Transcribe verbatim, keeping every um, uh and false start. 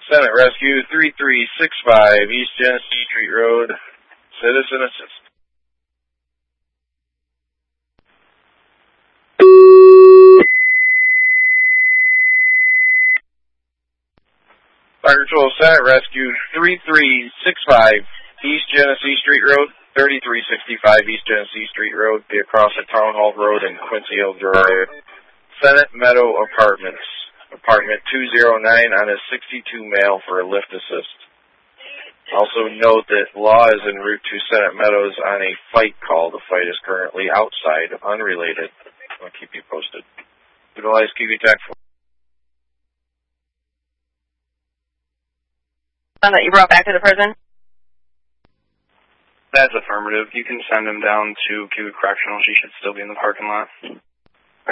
Senate Rescue three three six five, East Genesee Street Road, Citizen Assist. Fire Control Senate Rescue three three six five, East Genesee Street Road, thirty-three sixty-five East Genesee Street Road, be across the Town Hall Road and Quincy Hill Drive. Senate Meadow Apartments, apartment two oh nine on a sixty-two male for a lift assist. Also note that Law is en route to Senate Meadows on a fight call. The fight is currently outside, unrelated. I'll keep you posted. Utilize Q V TAC for that you brought back to the prison? That's affirmative. You can send him down to Cuba Correctional. She should still be in the parking lot.